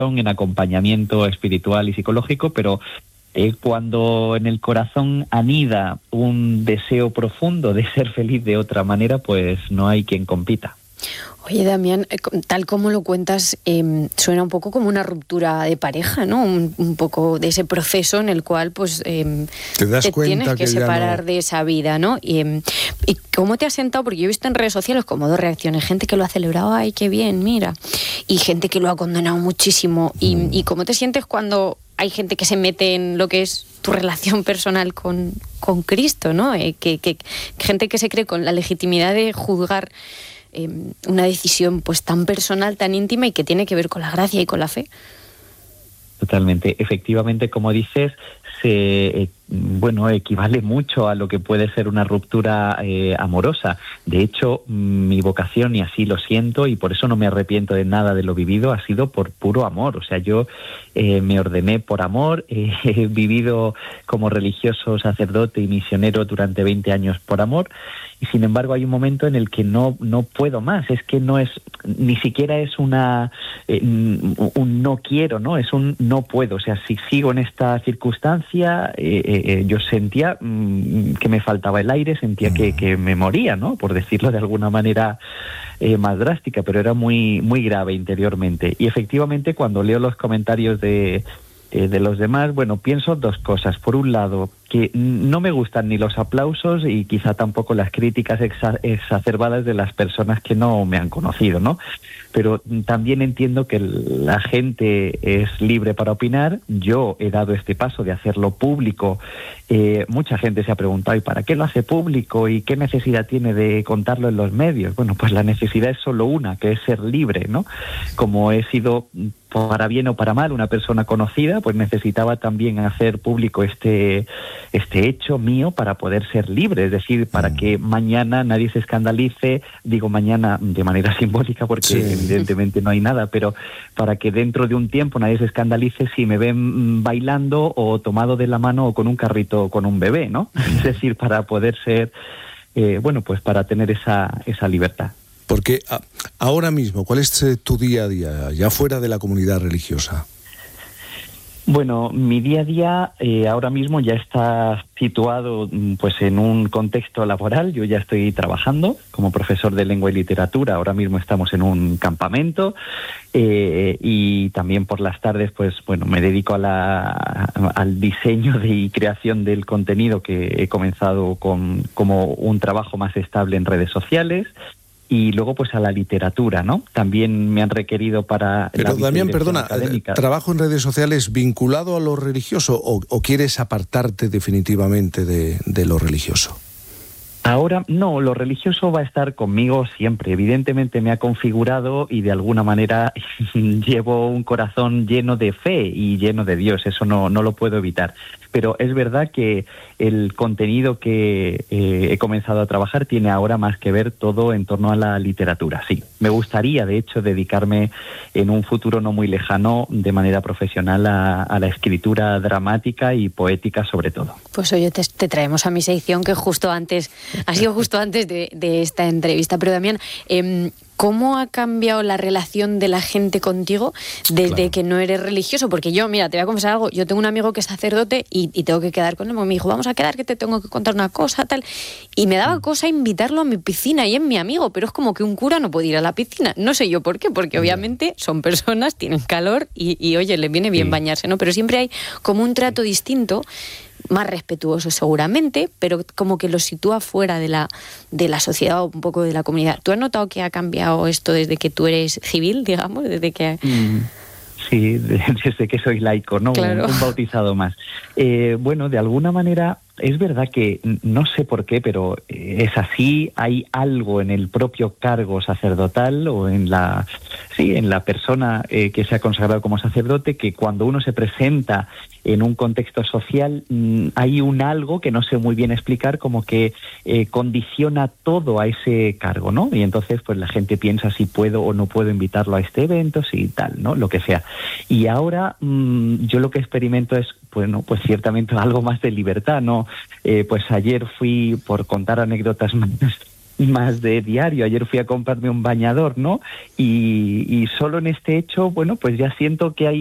en acompañamiento espiritual y psicológico, pero cuando en el corazón anida un deseo profundo de ser feliz de otra manera, pues no hay quien compita. Oye, Damián, tal como lo cuentas, suena un poco como una ruptura de pareja, ¿no? Un poco de ese proceso en el cual pues te tienes que separar de esa vida, ¿no? ¿Y cómo te has sentado? Porque yo he visto en redes sociales como dos reacciones. Gente que lo ha celebrado, ¡ay, qué bien, mira! Y gente que lo ha condenado muchísimo. ¿Y cómo te sientes cuando hay gente que se mete en lo que es tu relación personal con Cristo, ¿no? Que gente que se cree con la legitimidad de juzgar una decisión pues tan personal, tan íntima y que tiene que ver con la gracia y con la fe. Totalmente. Efectivamente, como dices, equivale mucho a lo que puede ser una ruptura amorosa. De hecho, mi vocación, y así lo siento, y por eso no me arrepiento de nada de lo vivido, ha sido por puro amor. O sea, yo me ordené por amor, he vivido como religioso, sacerdote y misionero durante 20 años por amor, y sin embargo hay un momento en el que no puedo más. Es que no es, ni siquiera es un no quiero, ¿no? Es un no puedo. O sea, si sigo en esta circunstancia, yo sentía que me faltaba el aire, sentía que me moría, ¿no? Por decirlo de alguna manera más drástica, pero era muy, muy grave interiormente. Y efectivamente, cuando leo los comentarios de los demás, bueno, pienso dos cosas. Por un lado, que no me gustan ni los aplausos y quizá tampoco las críticas exacerbadas de las personas que no me han conocido, ¿no? Pero también entiendo que la gente es libre para opinar. Yo he dado este paso de hacerlo público. Mucha gente se ha preguntado, ¿y para qué lo hace público? ¿Y qué necesidad tiene de contarlo en los medios? Bueno, pues la necesidad es solo una, que es ser libre, ¿no? Como he sido, para bien o para mal, una persona conocida, pues necesitaba también hacer público este hecho mío para poder ser libre, es decir, para que mañana nadie se escandalice, digo mañana de manera simbólica porque evidentemente no hay nada, pero para que dentro de un tiempo nadie se escandalice si me ven bailando o tomado de la mano o con un carrito o con un bebé, ¿no? Es decir, para poder ser, pues para tener esa libertad. Porque ahora mismo, ¿cuál es tu día a día, ya fuera de la comunidad religiosa? Bueno, mi día a día ahora mismo ya está situado pues en un contexto laboral. Yo ya estoy trabajando como profesor de lengua y literatura. Ahora mismo estamos en un campamento y también por las tardes pues bueno, me dedico al diseño y creación del contenido que he comenzado como un trabajo más estable en redes sociales. Y luego pues a la literatura, ¿no? También me han requerido para... Pero Damián, perdona, ¿trabajo en redes sociales vinculado a lo religioso o quieres apartarte definitivamente de lo religioso? Ahora, no, lo religioso va a estar conmigo siempre. Evidentemente me ha configurado y de alguna manera llevo un corazón lleno de fe y lleno de Dios, eso no lo puedo evitar. Pero es verdad que el contenido que he comenzado a trabajar tiene ahora más que ver todo en torno a la literatura, sí. Me gustaría, de hecho, dedicarme en un futuro no muy lejano de manera profesional a la escritura dramática y poética sobre todo. Pues oye, te traemos a mi sección que ha sido justo antes de esta entrevista. Pero Damián, ¿cómo ha cambiado la relación de la gente contigo desde que no eres religioso? Porque yo, mira, te voy a confesar algo. Yo tengo un amigo que es sacerdote y tengo que quedar con él. Me dijo, vamos a quedar que te tengo que contar una cosa, tal. Y me daba cosa invitarlo a mi piscina y es mi amigo, pero es como que un cura no puede ir a la piscina. No sé yo por qué, porque obviamente son personas, tienen calor y oye, les viene bien bañarse, ¿no? Pero siempre hay como un trato distinto, más respetuoso seguramente, pero como que lo sitúa fuera de la sociedad o un poco de la comunidad. ¿Tú has notado que ha cambiado esto desde que tú eres civil, digamos? Desde que... Sí, desde que soy laico, ¿no? Claro. Un bautizado más. Bueno, de alguna manera es verdad que no sé por qué, pero es así. Hay algo en el propio cargo sacerdotal o en la persona que se ha consagrado como sacerdote, que cuando uno se presenta en un contexto social hay un algo que no sé muy bien explicar, como que condiciona todo a ese cargo, ¿no? Y entonces pues la gente piensa si puedo o no puedo invitarlo a este evento, si tal, ¿no? Lo que sea. Y ahora yo lo que experimento es, bueno, pues ciertamente algo más de libertad, ¿no? Pues ayer fui, por contar anécdotas más, más de diario. Ayer fui a comprarme un bañador, ¿no? Y solo en este hecho, bueno, pues ya siento que hay